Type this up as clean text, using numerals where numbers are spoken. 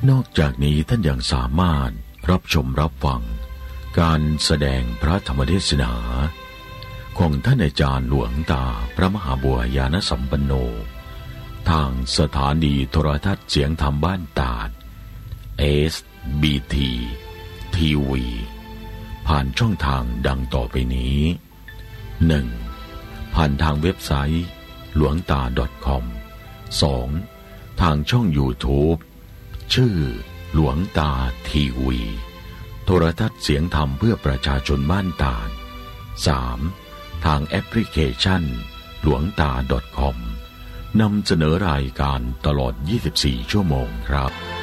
นอกจากนี้ท่านยังสามารถรับชมรับฟังการแสดงพระธรรมเทศนาของท่านอาจารย์หลวงตาพระมหาบัวยานสัมปันโนทางสถานีโทรทัศน์เสียงธรรมบ้านตาด SBT TV ผ่านช่องทางดังต่อไปนี้ 1. ผ่านทางเว็บไซต์หลวงตา .com 2. ทางช่อง YouTube ชื่อหลวงตาทีวีโทรทัศน์เสียงธรรมเพื่อประชาชนบ้านตาด 3. ทางแอปพลิเคชันหลวงตา .com นำเสนอรายการตลอด24ชั่วโมงครับ